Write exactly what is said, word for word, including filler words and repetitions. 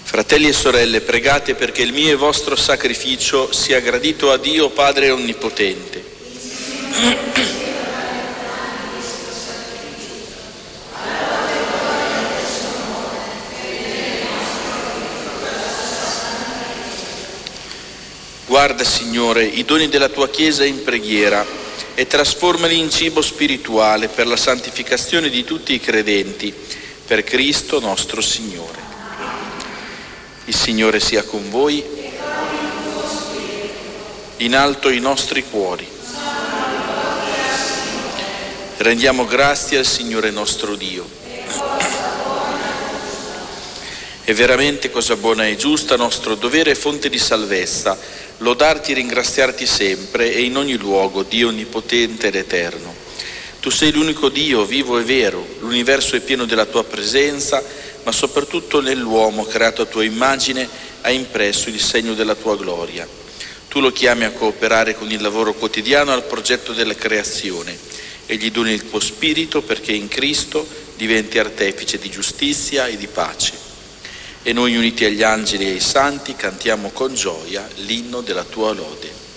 Fratelli e sorelle, pregate perché il mio e vostro sacrificio sia gradito a Dio Padre Onnipotente. Guarda, Signore, i doni della tua Chiesa in preghiera e trasformali in cibo spirituale per la santificazione di tutti i credenti, per Cristo nostro Signore. Il Signore sia con voi. In alto i nostri cuori. Rendiamo grazie al Signore nostro Dio. È veramente cosa buona e giusta, nostro dovere e fonte di salvezza, lodarti e ringraziarti sempre e in ogni luogo, Dio onnipotente ed eterno. Tu sei l'unico Dio vivo e vero, l'universo è pieno della tua presenza, ma soprattutto nell'uomo creato a tua immagine hai impresso il segno della tua gloria. Tu lo chiami a cooperare con il lavoro quotidiano al progetto della creazione e gli doni il tuo spirito perché in Cristo diventi artefice di giustizia e di pace. E noi uniti agli angeli e ai santi cantiamo con gioia l'inno della tua lode.